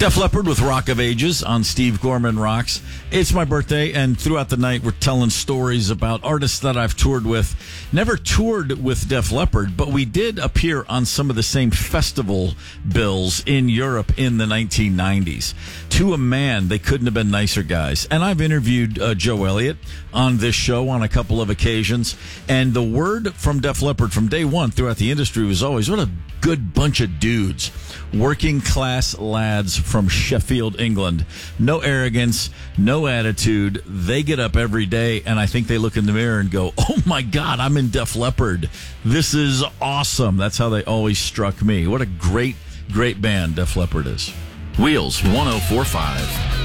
Def Leppard with Rock of Ages on Steve Gorman Rocks. It's my birthday, and throughout the night we're telling stories about artists that I've toured with. Never toured with Def Leppard, but we did appear on some of the same festival bills in Europe in the 1990s. To a man, they couldn't have been nicer guys. And I've interviewed Joe Elliott on this show on a couple of occasions, and the word from Def Leppard from day one throughout the industry was always, what a good bunch of dudes. Working class lads from Sheffield, England. No arrogance, no attitude. They get up every day, and I think they look in the mirror and go, oh my God, I'm in Def Leppard. This is awesome. That's how they always struck me. What a great, great band Def Leppard is. Wheels 104.5.